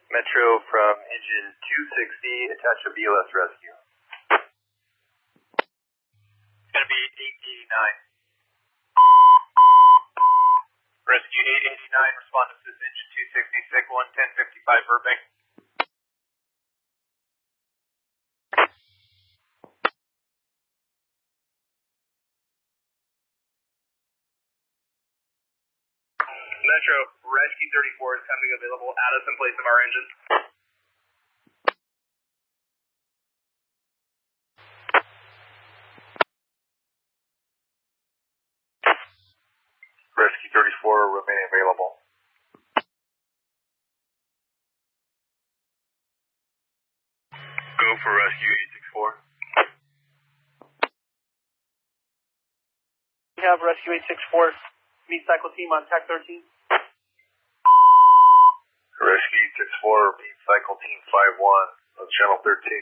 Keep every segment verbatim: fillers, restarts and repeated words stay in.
Metro from engine two sixty, attach a B L S rescue. It's going to be eight eighty-nine. Rescue eight eighty-nine, respond to this engine two sixty, S I G one ten fifty-five Burbank. Metro, Rescue thirty-four is coming available. Add us in place of our engine. Rescue thirty-four remain available. Go for Rescue eight six four. We have Rescue eight six four. Meet cycle team on T A C thirteen. Rescue eight six four, meet cycle team five one on channel thirteen.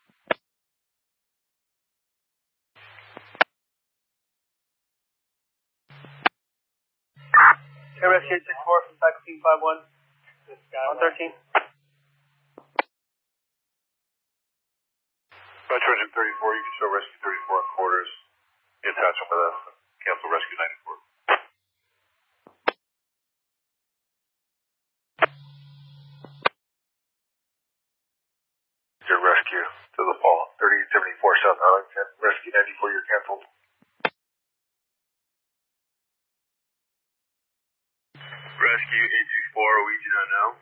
Okay, Rescue eight six four from cycle team five one on thirteen. Metro engine thirty-four, you can show Rescue thirty-four in quarters. Attach them with us. Cancel Rescue ninety-four. Your rescue to the fall, thirty seventy-four South Arlington. Rescue ninety-four, you're canceled. Rescue eight six four, we do not know.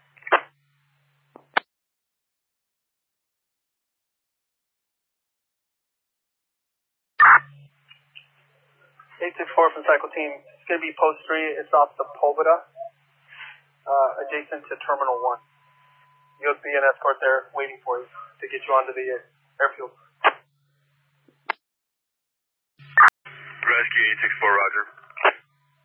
eight six four from cycle team. It's going to be post three. It's off the Poveda, uh, adjacent to Terminal one. You'll be an escort there waiting for you to get you onto the airfield. Rescue eight six four, roger.